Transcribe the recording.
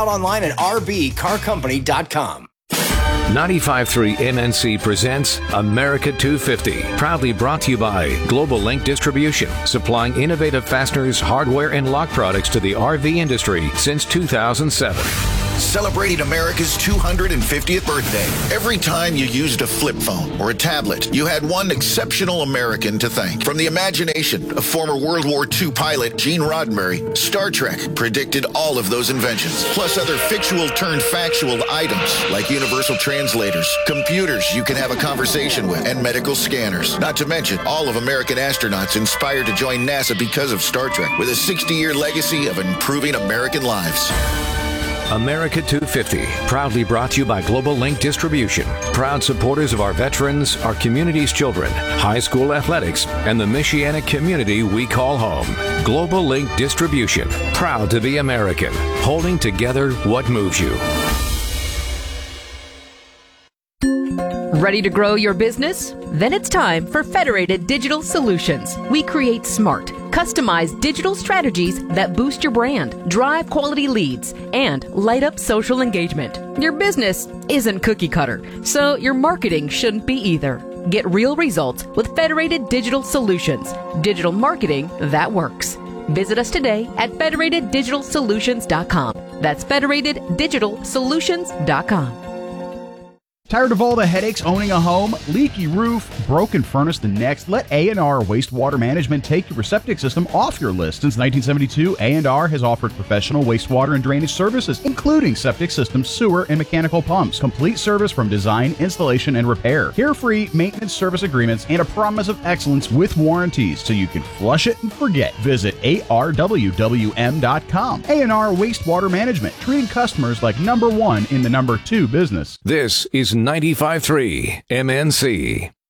out online at rbcarcompany.com. 95.3 MNC presents America 250, proudly brought to you by Global Link Distribution, supplying innovative fasteners, hardware, and lock products to the RV industry since 2007. Celebrating America's 250th birthday. Every time you used a flip phone or a tablet, you had one exceptional American to thank. From the imagination of former World War II pilot Gene Roddenberry, Star Trek predicted all of those inventions, plus other fictional-turned-factual items like universal translators, computers you can have a conversation with, and medical scanners. Not to mention all of American astronauts inspired to join NASA because of Star Trek, with a 60-year legacy of improving American lives. America 250, proudly brought to you by Global Link Distribution, proud supporters of our veterans, our community's children, high school athletics, and the Michiana community we call home. Global Link Distribution, proud to be American, holding together what moves you. Ready to grow your business? Then it's time for Federated Digital Solutions. We create smart, customized digital strategies that boost your brand, drive quality leads, and light up social engagement. Your business isn't cookie cutter, so your marketing shouldn't be either. Get real results with Federated Digital Solutions. Digital marketing that works. Visit us today at federateddigitalsolutions.com. That's federateddigitalsolutions.com. Tired of all the headaches owning a home? Leaky roof, broken furnace the next? Let A&R Wastewater Management take your septic system off your list. Since 1972, A&R has offered professional wastewater and drainage services, including septic systems, sewer, and mechanical pumps. Complete service from design, installation, and repair. Carefree maintenance service agreements and a promise of excellence with warranties so you can flush it and forget. Visit arwwm.com. A&R Wastewater Management, treating customers like number one in the number two business. This is 95.3 MNC.